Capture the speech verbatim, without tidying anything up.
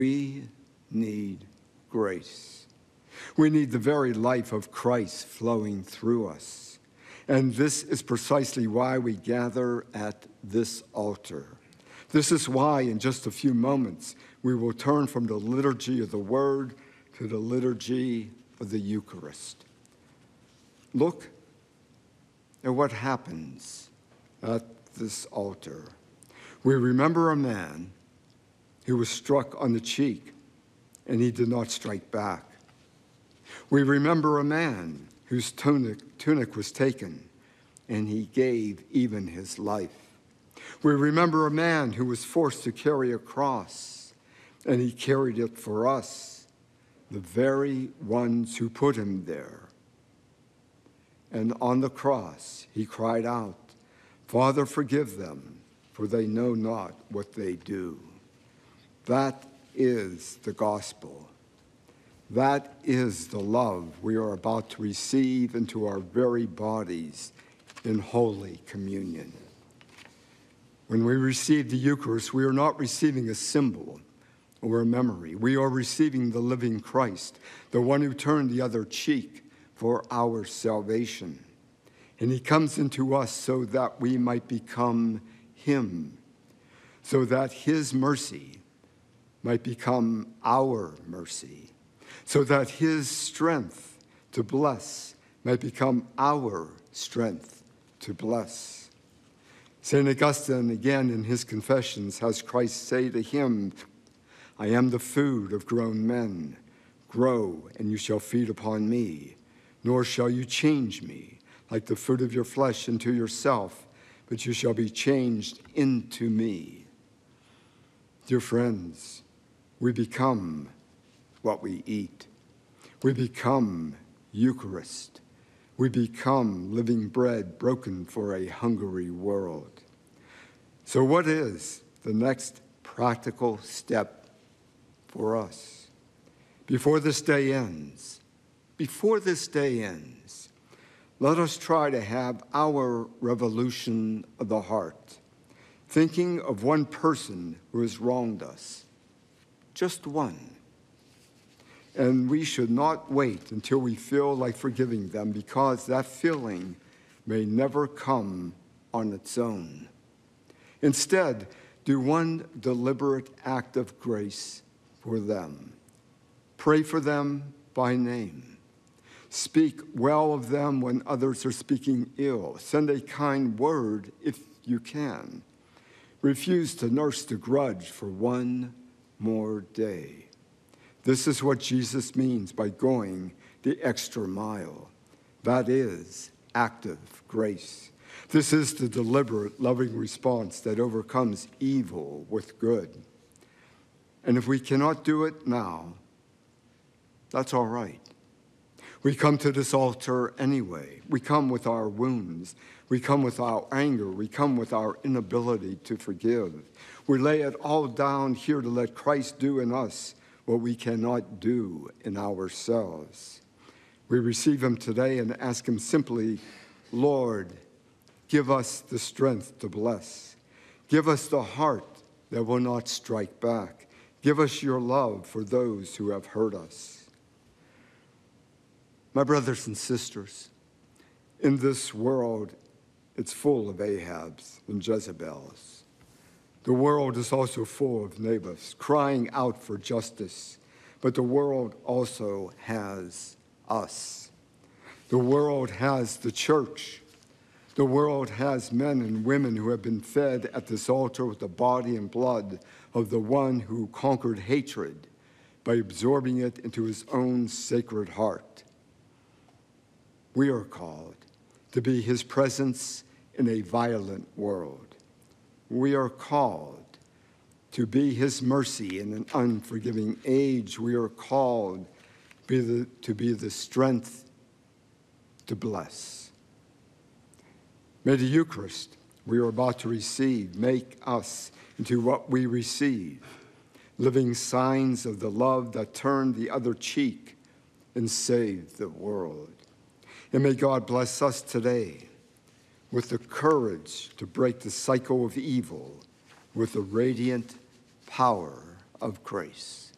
We need grace. We need the very life of Christ flowing through us. And this is precisely why we gather at this altar. This is why, in just a few moments, we will turn from the liturgy of the Word to the liturgy of the Eucharist. Look at what happens at this altar. We remember a man who was struck on the cheek, and he did not strike back. We remember a man whose tunic, tunic was taken, and he gave even his life. We remember a man who was forced to carry a cross, and he carried it for us, the very ones who put him there. And on the cross, he cried out, "Father, forgive them, for they know not what they do." That is the gospel. That is the love we are about to receive into our very bodies in Holy Communion. When we receive the Eucharist, we are not receiving a symbol or a memory. We are receiving the living Christ, the one who turned the other cheek for our salvation. And he comes into us so that we might become him, so that his mercy might become our mercy, so that his strength to bless might become our strength to bless. Saint Augustine, again in his Confessions, has Christ say to him, "I am the food of grown men. Grow, and you shall feed upon me, nor shall you change me like the fruit of your flesh into yourself, but you shall be changed into me." Dear friends, we become what we eat. We become Eucharist. We become living bread broken for a hungry world. So what is the next practical step for us? Before this day ends, before this day ends, let us try to have our revolution of the heart, thinking of one person who has wronged us, just one. And we should not wait until we feel like forgiving them, because that feeling may never come on its own. Instead, do one deliberate act of grace for them. Pray for them by name. Speak well of them when others are speaking ill. Send a kind word if you can. Refuse to nurse the grudge for one more day. This is what Jesus means by going the extra mile. That is active grace. This is the deliberate, loving response that overcomes evil with good. And if we cannot do it now, that's all right. We come to this altar anyway. We come with our wounds. We come with our anger. We come with our inability to forgive. We lay it all down here to let Christ do in us what we cannot do in ourselves. We receive him today and ask him simply, "Lord, give us the strength to bless. Give us the heart that will not strike back. Give us your love for those who have hurt us." My brothers and sisters, in this world, it's full of Ahabs and Jezebels. The world is also full of Naboths crying out for justice, but the world also has us. The world has the church. The world has men and women who have been fed at this altar with the body and blood of the one who conquered hatred by absorbing it into his own sacred heart. We are called to be his presence in a violent world. We are called to be his mercy in an unforgiving age. We are called be the, to be the strength to bless. May the Eucharist we are about to receive make us into what we receive, living signs of the love that turned the other cheek and saved the world. And may God bless us today with the courage to break the cycle of evil with the radiant power of grace.